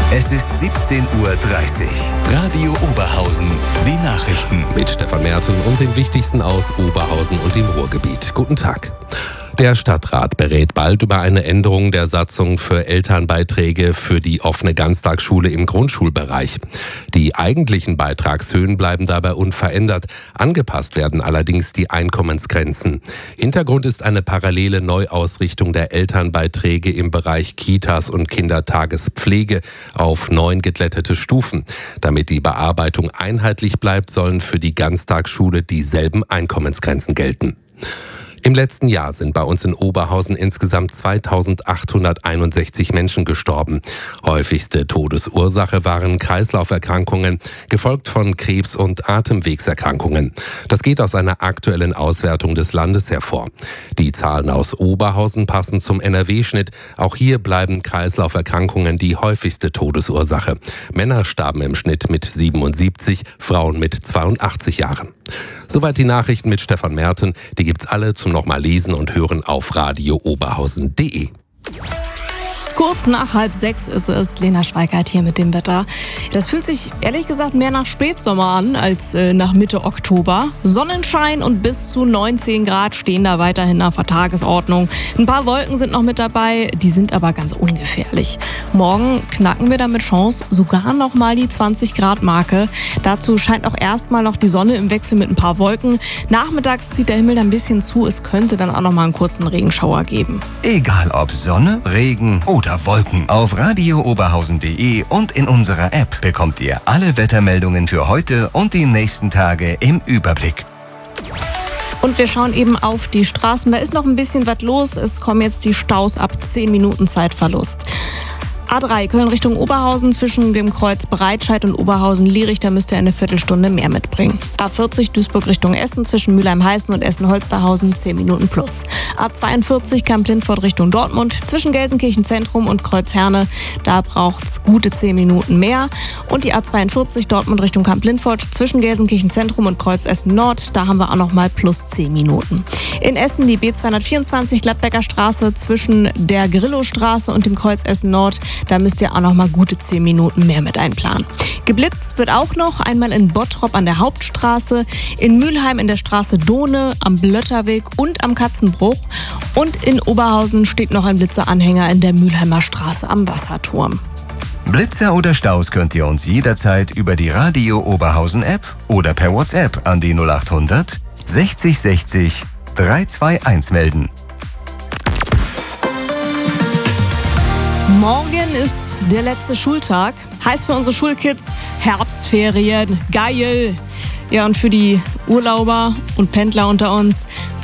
Es ist 17:30 Uhr. Radio Oberhausen, die Nachrichten. Mit Stefan Merten und den wichtigsten aus Oberhausen und dem Ruhrgebiet. Guten Tag. Der Stadtrat berät bald über eine Änderung der Satzung für Elternbeiträge für die offene Ganztagsschule im Grundschulbereich. Die eigentlichen Beitragshöhen bleiben dabei unverändert. Angepasst werden allerdings die Einkommensgrenzen. Hintergrund ist eine parallele Neuausrichtung der Elternbeiträge im Bereich Kitas und Kindertagespflege auf 9 geglättete Stufen. Damit die Bearbeitung einheitlich bleibt, sollen für die Ganztagsschule dieselben Einkommensgrenzen gelten. Im letzten Jahr sind bei uns in Oberhausen insgesamt 2861 Menschen gestorben. Häufigste Todesursache waren Kreislauferkrankungen, gefolgt von Krebs- und Atemwegserkrankungen. Das geht aus einer aktuellen Auswertung des Landes hervor. Die Zahlen aus Oberhausen passen zum NRW-Schnitt. Auch hier bleiben Kreislauferkrankungen die häufigste Todesursache. Männer starben im Schnitt mit 77, Frauen mit 82 Jahren. Soweit die Nachrichten mit Stefan Merten. Die gibt's alle zum nochmal lesen und hören auf radiooberhausen.de. Kurz nach 5:30 ist es. Lena Schweikart hier mit dem Wetter. Das fühlt sich ehrlich gesagt mehr nach Spätsommer an als nach Mitte Oktober. Sonnenschein und bis zu 19 Grad stehen da weiterhin auf der Tagesordnung. Ein paar Wolken sind noch mit dabei, die sind aber ganz ungefährlich. Morgen knacken wir dann mit Chance sogar noch mal die 20-Grad-Marke. Dazu scheint auch erstmal noch die Sonne im Wechsel mit ein paar Wolken. Nachmittags zieht der Himmel dann ein bisschen zu. Es könnte dann auch noch mal einen kurzen Regenschauer geben. Egal ob Sonne, Regen oder Wolken. Auf radiooberhausen.de und in unserer App bekommt ihr alle Wettermeldungen für heute und die nächsten Tage im Überblick. Und wir schauen eben auf die Straßen. Da ist noch ein bisschen was los. Es kommen jetzt die Staus ab 10 Minuten Zeitverlust. A3 Köln Richtung Oberhausen zwischen dem Kreuz Breitscheid und Oberhausen-Lierich, da müsst ihr eine Viertelstunde mehr mitbringen. A40 Duisburg Richtung Essen zwischen Mülheim-Heißen und Essen-Holsterhausen 10 Minuten plus. A42 Kamp-Lindfort Richtung Dortmund zwischen Gelsenkirchen Zentrum und Kreuz Herne, da braucht's gute 10 Minuten mehr. Und die A42 Dortmund Richtung Kamp-Lindfort zwischen Gelsenkirchen Zentrum und Kreuz Essen Nord, da haben wir auch nochmal plus 10 Minuten. In Essen die B224 Gladbecker Straße zwischen der Grillostraße und dem Kreuz Essen Nord. Da müsst ihr auch noch mal gute 10 Minuten mehr mit einplanen. Geblitzt wird auch noch, einmal in Bottrop an der Hauptstraße, in Mülheim in der Straße Dohne, am Blötterweg und am Katzenbruch. Und in Oberhausen steht noch ein Blitzeranhänger in der Mülheimer Straße am Wasserturm. Blitzer oder Staus könnt ihr uns jederzeit über die Radio Oberhausen App oder per WhatsApp an die 0800 60 60 321 melden. Morgen ist der letzte Schultag. Heißt für unsere Schulkids Herbstferien. Geil! Ja, und für die Urlauber und Pendler unter uns